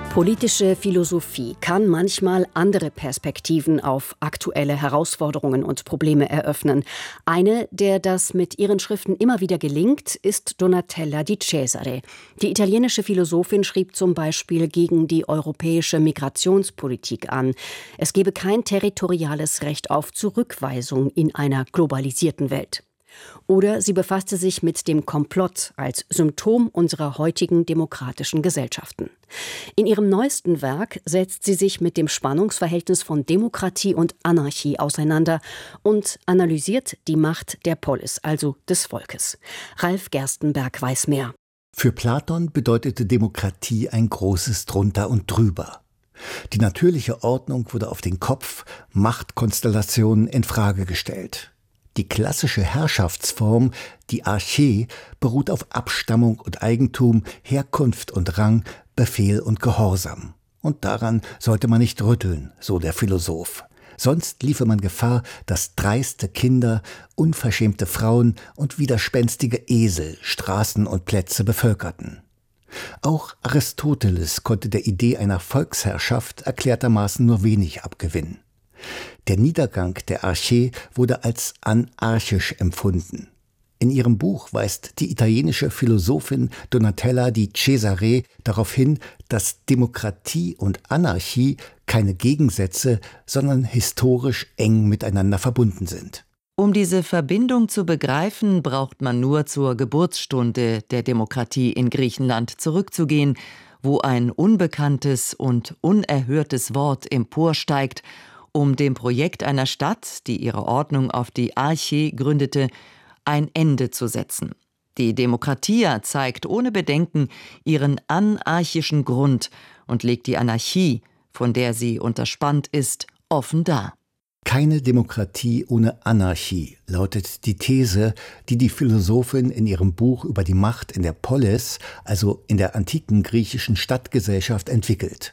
Politische Philosophie kann manchmal andere Perspektiven auf aktuelle Herausforderungen und Probleme eröffnen. Eine, der das mit ihren Schriften immer wieder gelingt, ist Donatella di Cesare. Die italienische Philosophin schrieb zum Beispiel gegen die europäische Migrationspolitik an. Es gebe kein territoriales Recht auf Zurückweisung in einer globalisierten Welt. Oder sie befasste sich mit dem Komplott als Symptom unserer heutigen demokratischen Gesellschaften. In ihrem neuesten Werk setzt sie sich mit dem Spannungsverhältnis von Demokratie und Anarchie auseinander und analysiert die Macht der Polis, also des Volkes. Ralf Gerstenberg weiß mehr. Für Platon bedeutete Demokratie ein großes Drunter und Drüber. Die natürliche Ordnung wurde auf den Kopf, Machtkonstellationen in Frage gestellt. Die klassische Herrschaftsform, die Archä, beruht auf Abstammung und Eigentum, Herkunft und Rang, Befehl und Gehorsam. Und daran sollte man nicht rütteln, so der Philosoph. Sonst liefe man Gefahr, dass dreiste Kinder, unverschämte Frauen und widerspenstige Esel Straßen und Plätze bevölkerten. Auch Aristoteles konnte der Idee einer Volksherrschaft erklärtermaßen nur wenig abgewinnen. Der Niedergang der Archä wurde als anarchisch empfunden. In ihrem Buch weist die italienische Philosophin Donatella di Cesare darauf hin, dass Demokratie und Anarchie keine Gegensätze, sondern historisch eng miteinander verbunden sind. Um diese Verbindung zu begreifen, braucht man nur zur Geburtsstunde der Demokratie in Griechenland zurückzugehen, wo ein unbekanntes und unerhörtes Wort emporsteigt, um dem Projekt einer Stadt, die ihre Ordnung auf die Archä gründete, ein Ende zu setzen. Die Demokratia zeigt ohne Bedenken ihren anarchischen Grund und legt die Anarchie, von der sie unterspannt ist, offen dar. Keine Demokratie ohne Anarchie, lautet die These, die die Philosophin in ihrem Buch über die Macht in der Polis, also in der antiken griechischen Stadtgesellschaft, entwickelt.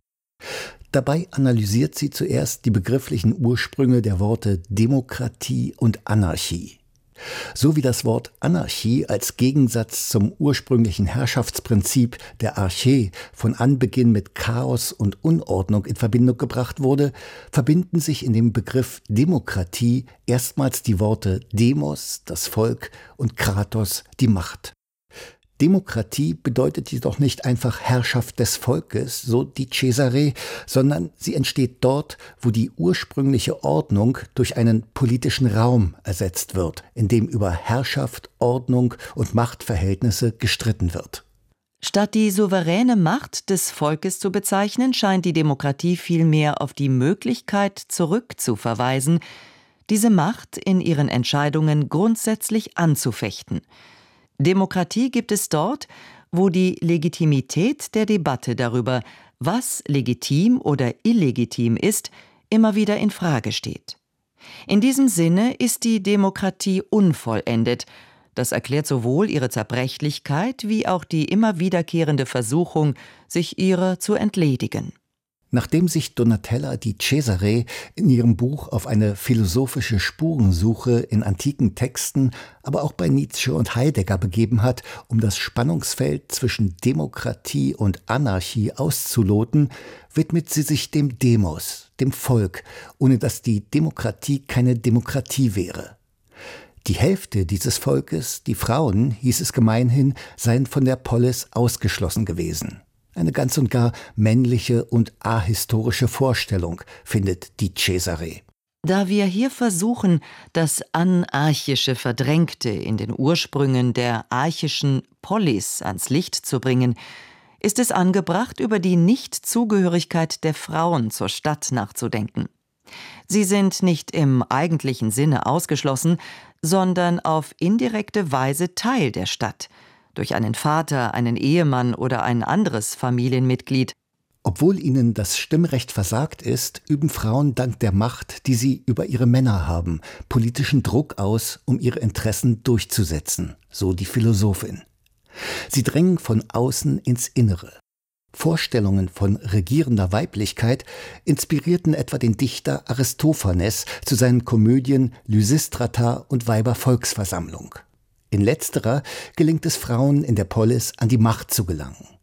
Dabei analysiert sie zuerst die begrifflichen Ursprünge der Worte Demokratie und Anarchie. So wie das Wort Anarchie als Gegensatz zum ursprünglichen Herrschaftsprinzip der Archä von Anbeginn mit Chaos und Unordnung in Verbindung gebracht wurde, verbinden sich in dem Begriff Demokratie erstmals die Worte Demos, das Volk, und Kratos, die Macht. Demokratie bedeutet jedoch nicht einfach Herrschaft des Volkes, so die Cesare, sondern sie entsteht dort, wo die ursprüngliche Ordnung durch einen politischen Raum ersetzt wird, in dem über Herrschaft, Ordnung und Machtverhältnisse gestritten wird. Statt die souveräne Macht des Volkes zu bezeichnen, scheint die Demokratie vielmehr auf die Möglichkeit zurückzuverweisen, diese Macht in ihren Entscheidungen grundsätzlich anzufechten. Demokratie gibt es dort, wo die Legitimität der Debatte darüber, was legitim oder illegitim ist, immer wieder in Frage steht. In diesem Sinne ist die Demokratie unvollendet. Das erklärt sowohl ihre Zerbrechlichkeit wie auch die immer wiederkehrende Versuchung, sich ihrer zu entledigen. Nachdem sich Donatella di Cesare in ihrem Buch auf eine philosophische Spurensuche in antiken Texten, aber auch bei Nietzsche und Heidegger begeben hat, um das Spannungsfeld zwischen Demokratie und Anarchie auszuloten, widmet sie sich dem Demos, dem Volk, ohne dass die Demokratie keine Demokratie wäre. Die Hälfte dieses Volkes, die Frauen, hieß es gemeinhin, seien von der Polis ausgeschlossen gewesen. Eine ganz und gar männliche und ahistorische Vorstellung, findet die Cesare. Da wir hier versuchen, das Anarchische Verdrängte in den Ursprüngen der archischen Polis ans Licht zu bringen, ist es angebracht, über die Nichtzugehörigkeit der Frauen zur Stadt nachzudenken. Sie sind nicht im eigentlichen Sinne ausgeschlossen, sondern auf indirekte Weise Teil der Stadt, durch einen Vater, einen Ehemann oder ein anderes Familienmitglied. Obwohl ihnen das Stimmrecht versagt ist, üben Frauen dank der Macht, die sie über ihre Männer haben, politischen Druck aus, um ihre Interessen durchzusetzen, so die Philosophin. Sie drängen von außen ins Innere. Vorstellungen von regierender Weiblichkeit inspirierten etwa den Dichter Aristophanes zu seinen Komödien Lysistrata und Weibervolksversammlung. In letzterer gelingt es Frauen in der Polis, an die Macht zu gelangen.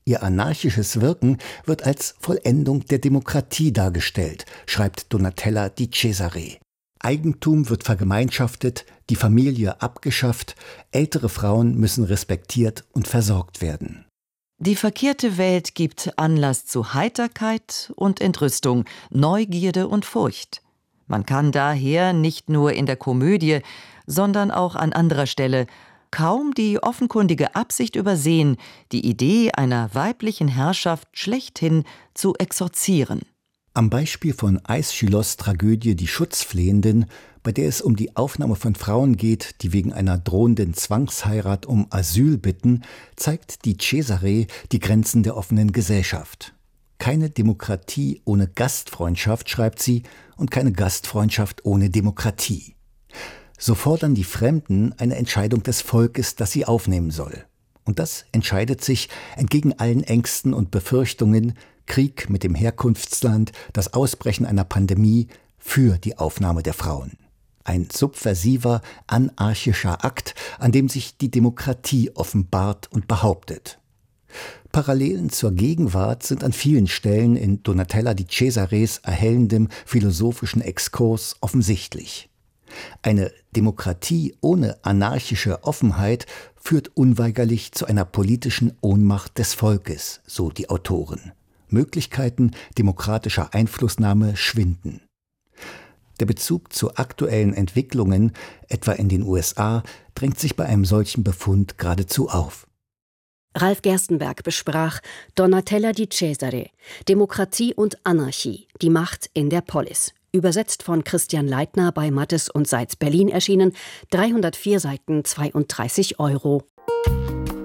Ihr anarchisches Wirken wird als Vollendung der Demokratie dargestellt, schreibt Donatella Di Cesare. Eigentum wird vergemeinschaftet, die Familie abgeschafft, ältere Frauen müssen respektiert und versorgt werden. Die verkehrte Welt gibt Anlass zu Heiterkeit und Entrüstung, Neugierde und Furcht. Man kann daher nicht nur in der Komödie, sondern auch an anderer Stelle kaum die offenkundige Absicht übersehen, die Idee einer weiblichen Herrschaft schlechthin zu exorzieren. Am Beispiel von Aeschylos' Tragödie Die Schutzflehenden, bei der es um die Aufnahme von Frauen geht, die wegen einer drohenden Zwangsheirat um Asyl bitten, zeigt Di Cesare die Grenzen der offenen Gesellschaft. Keine Demokratie ohne Gastfreundschaft, schreibt sie, und keine Gastfreundschaft ohne Demokratie. So fordern die Fremden eine Entscheidung des Volkes, das sie aufnehmen soll. Und das entscheidet sich entgegen allen Ängsten und Befürchtungen, Krieg mit dem Herkunftsland, das Ausbrechen einer Pandemie, für die Aufnahme der Frauen. Ein subversiver, anarchischer Akt, an dem sich die Demokratie offenbart und behauptet. Parallelen zur Gegenwart sind an vielen Stellen in Donatella Di Cesares erhellendem philosophischen Exkurs offensichtlich. Eine Demokratie ohne anarchische Offenheit führt unweigerlich zu einer politischen Ohnmacht des Volkes, so die Autoren. Möglichkeiten demokratischer Einflussnahme schwinden. Der Bezug zu aktuellen Entwicklungen, etwa in den USA, drängt sich bei einem solchen Befund geradezu auf. Ralf Gerstenberg besprach Donatella Di Cesare, Demokratie und Anarchie, die Macht in der Polis. Übersetzt von Christian Leitner, bei Mattes und Seitz Berlin erschienen, 304 Seiten, 32 €.